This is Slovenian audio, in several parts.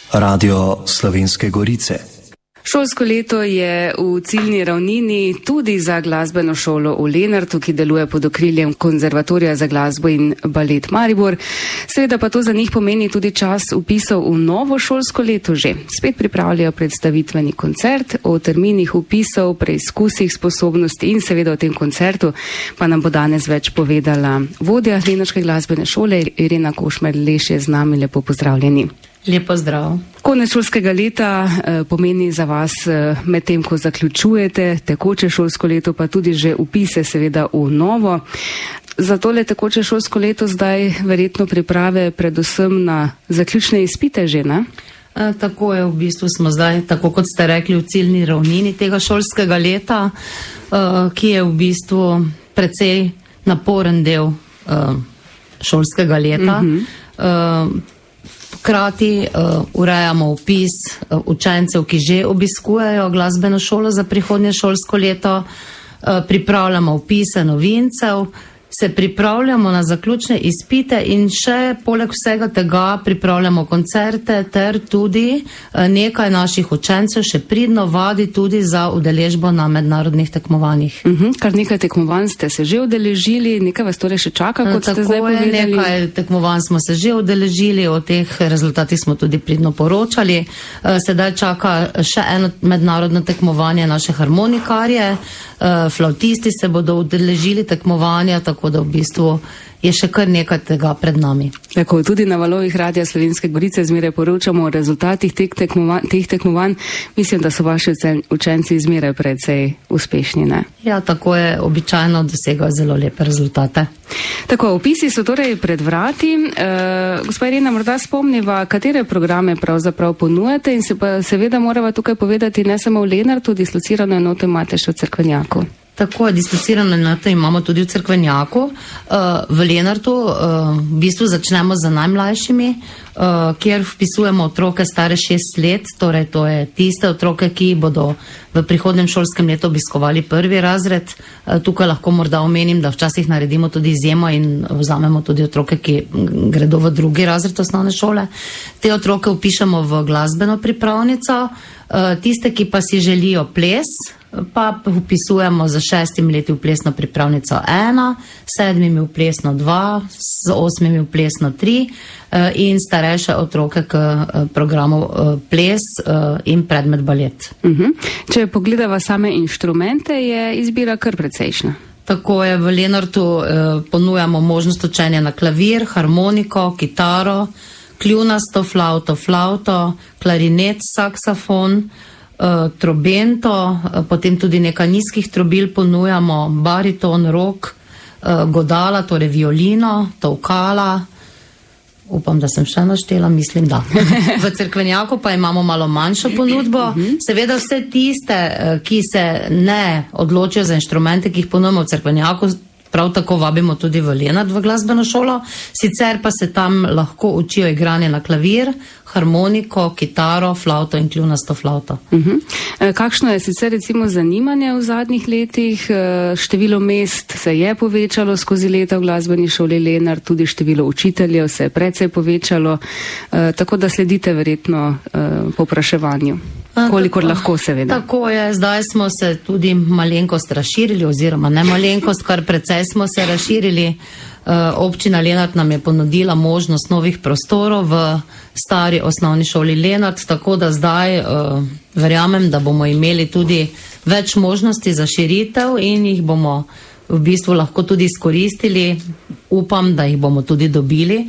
Radio Slovenske Gorice. Šolsko leto je v ciljni ravnini tudi za glasbeno šolo v Lenartu, ki deluje pod okriljem Konzervatorija za glasbo in balet Maribor. Seveda pa to za njih pomeni tudi čas vpisov v novo šolsko leto že. Spet pripravljajo predstavitveni koncert, o terminih vpisov, preizkusih sposobnosti in seveda o tem koncertu pa nam bo danes več povedala vodja Lenarške glasbene šole Irena Košmer-Leš je z nami. Lepo pozdravljeni. Lepo zdrav. Konec šolskega leta pomeni za vas medtem, ko zaključujete tekoče šolsko leto, pa tudi že vpise seveda v novo. Za tole tekoče šolsko leto zdaj verjetno priprave predvsem na zaključne izpite že, ne? Tako je, v bistvu smo zdaj, tako kot ste rekli, v ciljni ravnini tega šolskega leta, ki je v bistvu precej naporen del šolskega leta. Hkrati urejamo vpis učencev, ki že obiskujejo glasbeno šolo za prihodnje šolsko leto, pripravljamo vpise novincev, se pripravljamo na zaključne izpite in še poleg vsega tega pripravljamo koncerte ter tudi nekaj naših učencev še pridno vadi tudi za udeležbo na mednarodnih tekmovanjih. Kar nekaj tekmovanj ste se že udeležili, nekaj vas torej še čaka, kot ste zdaj povedali? Nekaj tekmovanj smo se že udeležili, o teh rezultatih smo tudi pridno poročali. Sedaj čaka še eno mednarodno tekmovanje naše harmonikarje, flautisti se bodo udeležili tekmovanja, tako da v bistvu je še kar nekaj tega pred nami. Tako, tudi na valovih Radia Slovenske Gorice zmeraj poročamo o rezultatih teh tekmovanj. Mislim, da so vaši učenci zmeraj precej uspešni, ne? Ja, tako je, običajno dosegajo zelo lepe rezultate. Tako, vpisi so torej pred vrati. Gospa Irena, morda spomniva, katere programe pravzaprav ponujate in se pa seveda morava tukaj povedati ne samo v Lenartu, dislocirano enoto imate še v Cerkvenjaku. Tako je, dislocirano enoto imamo tudi v Cerkvenjaku. V Lenartu v bistvu začnemo z najmlajšimi, kjer vpisujemo otroke stare 6 let, torej to je tiste otroke, ki bodo v prihodnem šolskem letu obiskovali 1. razred. Tukaj lahko morda omenim, da včasih naredimo tudi izjemo in vzamemo tudi otroke, ki gredo v 2. razred osnovne šole. Te otroke vpišemo v glasbeno pripravnico, tiste, ki pa si želijo ples, pa vpisujemo za 6 leti v plesno pripravnico 1, 7 v plesno 2, z 8 v plesno 3 in starejše otroke k programu ples in predmet balet. Če pogledava same inštrumente, je izbira kar precejšnja. Tako je, v Lenartu ponujamo možnost učenja na klavir, harmoniko, kitaro, kljunasto, flauto, klarinet, saksofon, trobento, potem tudi nekaj nizkih trobil ponujamo, bariton, rok, godala, torej violino, tolkala. Upam, da sem še naštela, mislim, da. V Cerkvenjaku pa imamo malo manjšo ponudbo. Seveda vse tiste, ki se ne odločijo za inštrumente, ki jih ponujemo v Cerkvenjaku, prav tako vabimo tudi v Lenart v glasbeno šolo, sicer pa se tam lahko učijo igranje na klavir, harmoniko, kitaro, flauto in kljunasto flauto. Kakšno je sicer recimo zanimanje v zadnjih letih? Število mest se je povečalo skozi leta v glasbeni šoli Lenart, tudi število učiteljev se je precej povečalo, tako da sledite verjetno povpraševanju. Kolikor lahko, seveda. Tako je, zdaj smo se tudi malenkost razširili, oziroma ne malenkost, kar precej smo se razširili. Občina Lenart nam je ponudila možnost novih prostorov v stari osnovni šoli Lenart, tako da zdaj verjamem, da bomo imeli tudi več možnosti za širitev in jih bomo v bistvu lahko tudi izkoristili. Upam, da jih bomo tudi dobili.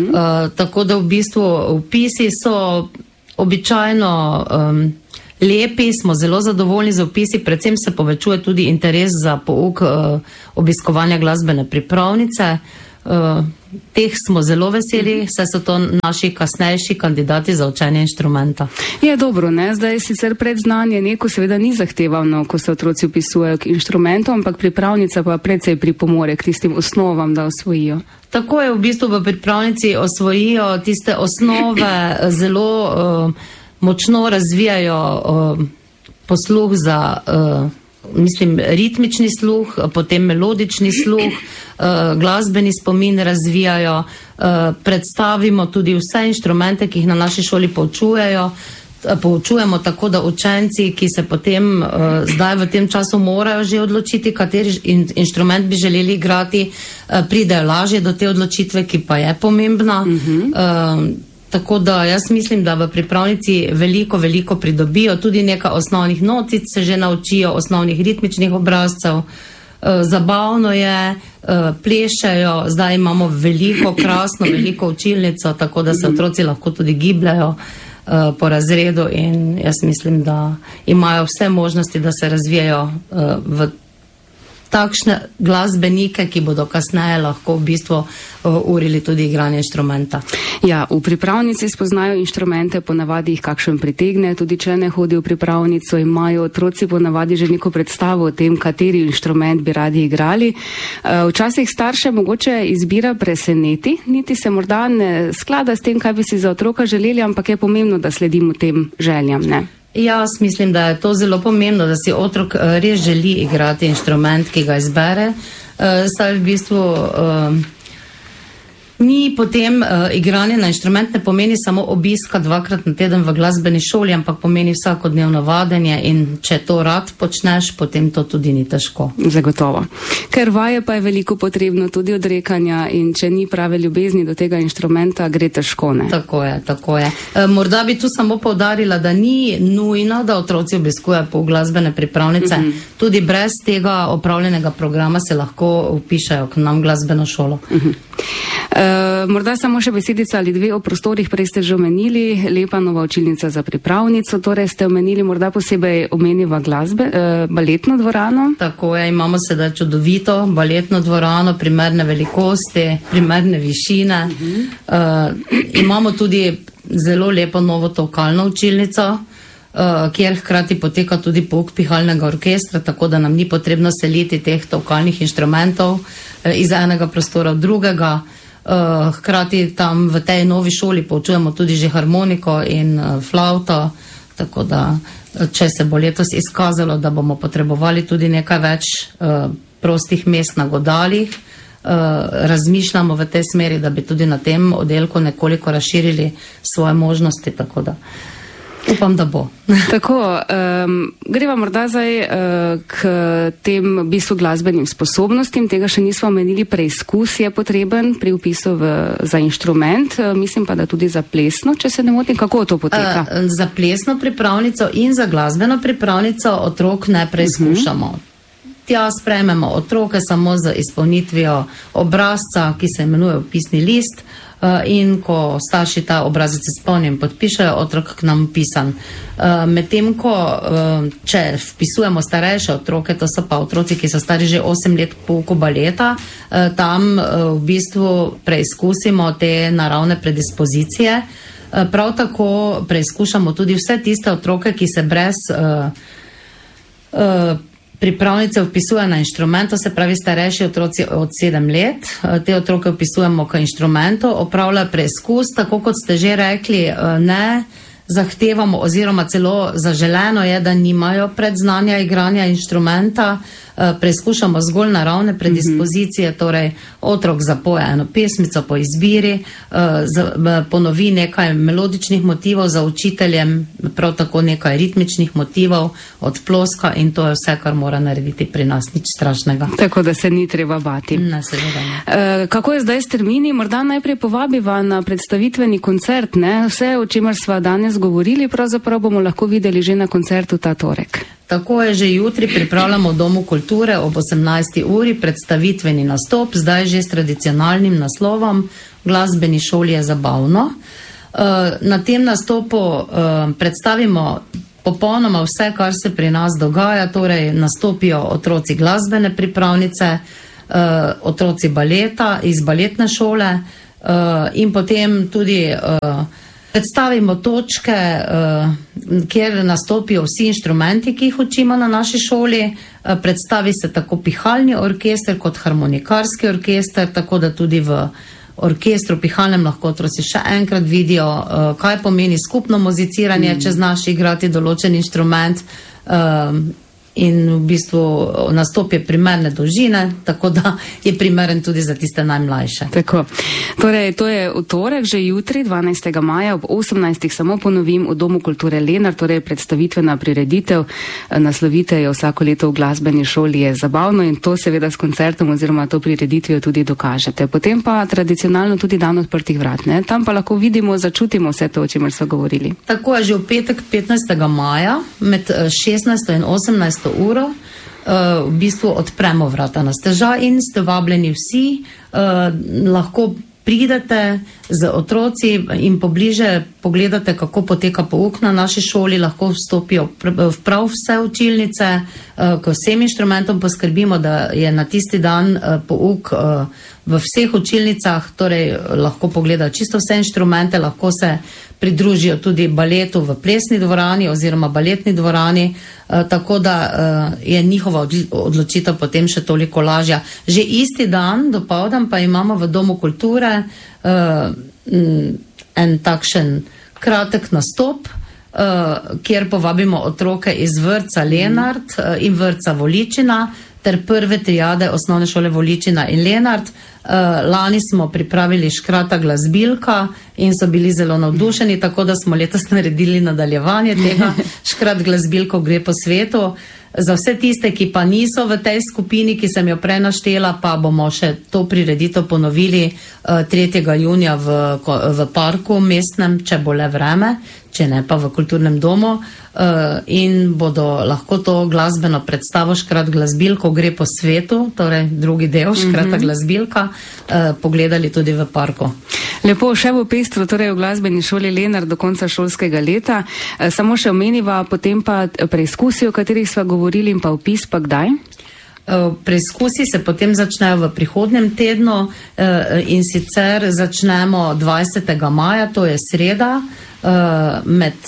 Tako da v bistvu vpisi so običajno lepi, smo zelo zadovoljni z vpisi, predvsem se povečuje tudi interes za pouk obiskovanja glasbene pripravnice. Teh smo zelo veseli, saj so to naši kasnejši kandidati za učenje inštrumenta. Je dobro, ne? Zdaj sicer predznanje neko seveda ni zahtevano, ko se otroci vpisujejo k inštrumentu, ampak pripravnica pa precej pripomore k tistim osnovam, da osvojijo. Tako je, v bistvu v pripravnici osvojijo tiste osnove, zelo močno razvijajo posluh za ritmični sluh, potem melodični sluh, glasbeni spomin razvijajo, predstavimo tudi vse inštrumente, ki jih na naši šoli poučujemo tako, da učenci, ki se potem zdaj v tem času morajo že odločiti, kateri inštrument bi želeli igrati, pridejo lažje do te odločitve, ki pa je pomembna. Tako da jaz mislim, da v pripravnici veliko pridobijo, tudi nekaj osnovnih notic se že naučijo, osnovnih ritmičnih obrazcev. Zabavno je, plešejo, zdaj imamo veliko učilnico, tako da se otroci lahko tudi gibljajo po razredu in jaz mislim, da imajo vse možnosti, da se razvijajo v takšne glasbenike, ki bodo kasneje lahko v bistvu urili tudi igranje inštrumenta. Ja, v pripravnici spoznajo inštrumente, ponavadi jih kakšen pritegne, tudi če ne hodi v pripravnico, imajo otroci ponavadi že neko predstavo o tem, kateri inštrument bi radi igrali. Včasih starše mogoče izbira preseneti, niti se morda ne sklada s tem, kaj bi si za otroka želeli, ampak je pomembno, da sledimo tem željam, ne? Jaz mislim, da je to zelo pomembno, da si otrok res želi igrati inštrument, ki ga izbere. Saj v bistvu ni potem igranje na inštrument ne pomeni samo obiska 2-krat na teden v glasbeni šoli, ampak pomeni vsakodnevno vadenje in če to rad počneš, potem to tudi ni težko. Zagotovo. Ker vaje pa je veliko potrebno tudi odrekanja in če ni prave ljubezni do tega inštrumenta, gre težko, ne? Tako je. Morda bi tu samo poudarila, da ni nujno, da otroci obiskujejo po glasbene pripravnice. Tudi brez tega opravljenega programa se lahko vpišajo k nam glasbeno šolo. Morda samo še besedica ali dve o prostorih, prej ste že omenili, lepa nova učilnica za pripravnico, torej ste omenili morda posebej omeniva baletno dvorano. Tako je, imamo sedaj čudovito baletno dvorano, primerne velikosti, primerne višine. Imamo tudi zelo lepo novo tolkalno učilnico, kjer hkrati poteka tudi pouk pihalnega orkestra, tako da nam ni potrebno seliti teh tolkalnih inštrumentov iz enega prostora v drugega. Hkrati tam v tej novi šoli poučujemo tudi že harmoniko in flauto, tako da če se bo letos izkazalo, da bomo potrebovali tudi nekaj več prostih mest na godalih, razmišljamo v tej smeri, da bi tudi na tem oddelku nekoliko razširili svoje možnosti, tako da upam, da bo. Tako, greva morda zdaj k tem bistvu glasbenim sposobnostim, tega še nismo omenili, preizkus je potreben pri vpisu za inštrument, mislim pa, da tudi za plesno, če se ne motim, kako to poteka? Za plesno pripravnico in za glasbeno pripravnico otrok ne preizkušamo. Tja sprejmemo otroke samo z izpolnitvijo obrazca, ki se imenuje vpisni list, in ko starši ta obrazec izpolnijo in podpišejo, otrok k nam vpisan. Medtem ko, če vpisujemo starejše otroke, to so pa otroci, ki so stari že 8 let pouku baleta, tam v bistvu preizkusimo te naravne predispozicije. Prav tako preizkušamo tudi vse tiste otroke, ki se brez pripravnice vpisuje na inštrument, to se pravi starejši otroci od 7 let. Te otroke vpisujemo k inštrumentu, opravljajo preizkus, tako kot ste že rekli, ne zahtevamo oziroma celo zaželeno je, da nimajo predznanja igranja inštrumenta, preizkušamo zgolj naravne predispozicije, torej otrok zapoje eno pesmico po izbiri, ponovi nekaj melodičnih motivov za učiteljem, prav tako nekaj ritmičnih motivov od ploska in to je vse, kar mora narediti pri nas, nič strašnega. Tako da se ni treba bati. Ne, seveda ne. Kako je zdaj s termini? Morda najprej povabiva na predstavitveni koncert, ne? Vse, o čemer sva danes govorili, pravzaprav bomo lahko videli že na koncertu ta torek. Tako je, že jutri pripravljamo v Domu kulture ob 18. uri predstavitveni nastop, zdaj že s tradicionalnim naslovom Glasbeni šoli je zabavno. Na tem nastopu predstavimo popolnoma vse, kar se pri nas dogaja, torej nastopijo otroci glasbene pripravnice, otroci baleta iz baletne šole in potem tudi predstavimo točke, kjer nastopijo vsi inštrumenti, ki jih učimo na naši šoli. Predstavi se tako pihalni orkester kot harmonikarski orkester, tako da tudi v orkestru pihalnem lahko otroci še enkrat vidijo, kaj pomeni skupno muziciranje, če znaš igrati določen inštrument. in v bistvu nastop je primerne dolžine, tako da je primeren tudi za tiste najmlajše. Tako. Torej, to je v torek, že jutri, 12. maja ob 18. samo ponovim v Domu kulture Lenart, torej predstavitvena prireditev, naslovite jo vsako leto v glasbeni šoli, je zabavno in to seveda s koncertom oziroma to prireditvijo tudi dokažete. Potem pa tradicionalno tudi dan odprtih vrat, ne? Tam pa lahko vidimo, začutimo vse to, o čemer smo govorili. Tako je, že v petek 15. maja med 16. in 18. uro v bistvu odpremo vrata na stežaj in ste vabljeni vsi, lahko pridete z otroci in pobliže pogledate, kako poteka pouk na naši šoli, lahko vstopijo v prav vse učilnice, k vsem inštrumentom poskrbimo, da je na tisti dan pouk v vseh učilnicah, torej lahko pogledajo čisto vse inštrumente, lahko se pridružijo tudi baletu v plesni dvorani oziroma baletni dvorani, tako da je njihova odločitev potem še toliko lažja. Že isti dan, dopoldan, pa imamo v Domu kulture en takšen kratek nastop, kjer povabimo otroke iz vrtca Lenart in vrtca Voličina ter prve triade osnovne šole Voličina in Lenart. Lani smo pripravili Škrata glasbilka in so bili zelo navdušeni, tako da smo letos naredili nadaljevanje tega. Škrat glasbilko gre po svetu. Za vse tiste, ki pa niso v tej skupini, ki sem jo prej naštela, pa bomo še to prireditev ponovili 3. junija v parku mestnem, če bo le vreme, če ne pa v kulturnem domu, in bodo lahko to glasbeno predstavo Škrat glasbilko gre po svetu, torej drugi del Škrata glasbilka, pogledali tudi v parku. Lepo, še bo pestro, torej v glasbeni šoli Lenart do konca šolskega leta. Samo še omeniva, potem pa preizkusi, o katerih sva govorili, in pa vpis pa kdaj? Preizkusi se potem začnejo v prihodnjem tednu in sicer začnemo 20. maja, to je sreda, med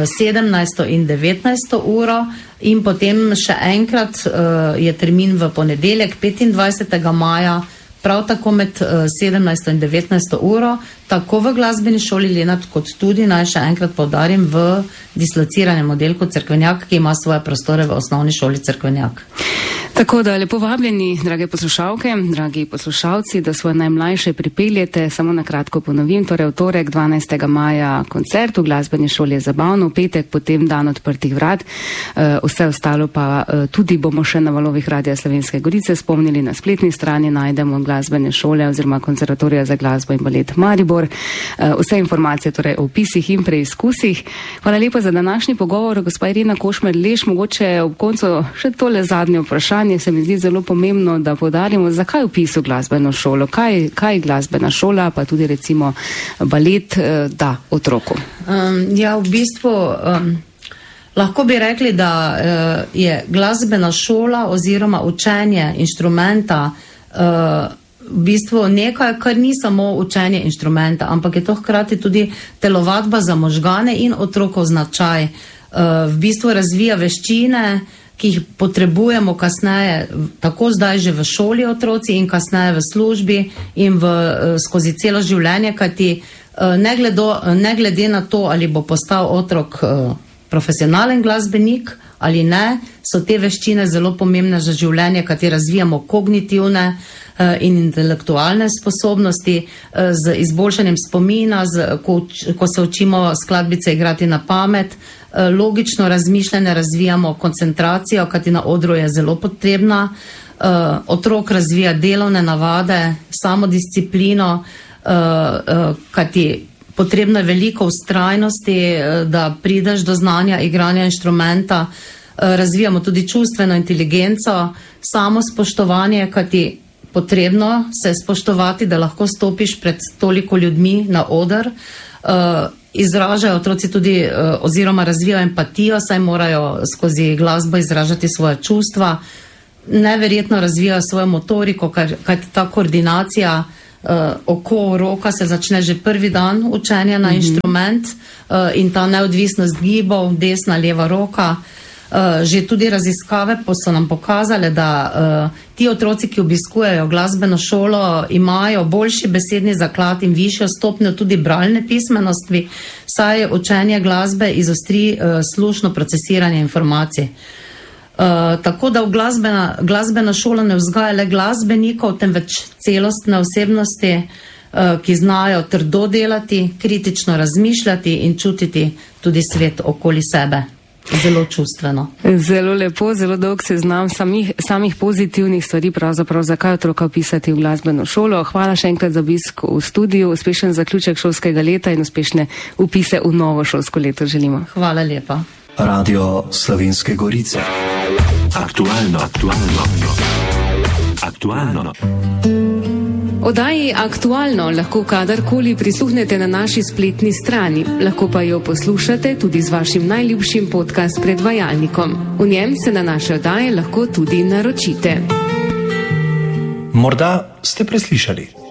17. in 19. uro in potem še enkrat je termin v ponedeljek 25. maja, prav tako med 17. in 19. uro, tako v glasbeni šoli Lenart, kot tudi, naj še enkrat poudarim, v dislociranem oddelku Cerkvenjak, ki ima svoje prostore v osnovni šoli Cerkvenjak. Tako da lepo vabljeni, drage poslušalke, dragi poslušalci, da svoje najmlajše pripeljete. Samo na kratko ponovim, torej v torek 12. maja koncert v glasbeni šoli je zabavno, v petek potem dan odprtih vrat, vse ostalo pa tudi bomo še na valovih Radia Slovenske Gorice spomnili, na spletni strani najdemo glasbene šole oziroma konservatorija za glasbo in balet Maribor. Vse informacije torej o opisih in preizkusih. Hvala lepa za današnji pogovor, gospa Irena Košmer-Leš, mogoče ob koncu še tole zadnje vprašanje. Se mi zdi zelo pomembno, da poudarimo, zakaj vpis v glasbeno šolo, kaj glasbena šola, pa tudi recimo balet da otroku. Ja, v bistvu lahko bi rekli, da je glasbena šola oziroma učenje inštrumenta v bistvu nekaj, kar ni samo učenje inštrumenta, ampak je to hkrati tudi telovadba za možgane in otrokov značaj. V bistvu razvija veščine, ki jih potrebujemo kasneje, tako zdaj že v šoli otroci in kasneje v službi in skozi celo življenje, kajti ne glede na to, ali bo postal otrok profesionalen glasbenik ali ne, so te veščine zelo pomembne za življenje, kajti razvijamo kognitivne in intelektualne sposobnosti z izboljšanjem spomina, ko se učimo skladbice igrati na pamet, logično razmišljanje, razvijamo koncentracijo, kajti na odru je zelo potrebna, otrok razvija delovne navade, samodisciplino, kajti potrebno je veliko vztrajnosti, da prideš do znanja igranja inštrumenta, razvijamo tudi čustveno inteligenco, samo spoštovanje, kajti potrebno se spoštovati, da lahko stopiš pred toliko ljudmi na oder, izražajo otroci tudi oziroma razvijajo empatijo, saj morajo skozi glasbo izražati svoje čustva, neverjetno razvijajo svojo motoriko, kajti ta koordinacija oko, roka se začne že prvi dan učenja na inštrument in ta neodvisnost gibov, desna, leva roka. Že tudi raziskave so nam pokazale, da ti otroci, ki obiskujejo glasbeno šolo, imajo boljši besedni zaklad in višjo stopnjo tudi bralne pismenosti, saj učenje glasbe izostri slušno procesiranje informacij. Tako da glasbena šola ne vzgaja le glasbenikov, temveč celostne osebnosti, ki znajo trdo delati, kritično razmišljati in čutiti tudi svet okoli sebe. Zelo čustveno. Zelo lepo, zelo dolg seznam samih pozitivnih stvari, pravzaprav zakaj otroka vpisati v glasbeno šolo. Hvala še enkrat za obisk v studiu, uspešen zaključek šolskega leta in uspešne vpise v novo šolsko leto želimo. Hvala lepa. Radio Slovenske Gorice. Aktualno. Oddaji Aktualno lahko kadarkoli prisluhnete na naši spletni strani, lahko pa jo poslušate tudi z vašim najljubšim podcast predvajalnikom. V njem se na naše oddaje lahko tudi naročite. Morda ste preslišali.